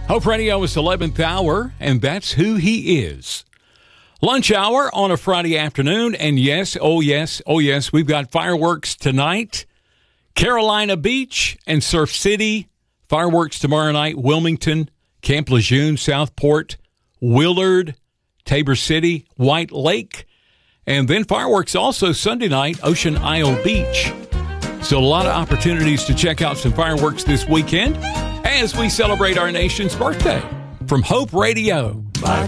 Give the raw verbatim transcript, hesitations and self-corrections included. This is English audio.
Hope Radio is eleventh hour, and that's who he is. Lunch hour on a Friday afternoon, and yes, oh yes, oh yes, we've got fireworks tonight. Carolina Beach and Surf City. Fireworks tomorrow night, Wilmington, Camp Lejeune, Southport, Willard, Tabor City, White Lake. And then fireworks also Sunday night, Ocean Isle Beach. So a lot of opportunities to check out some fireworks this weekend as we celebrate our nation's birthday. From Hope Radio. My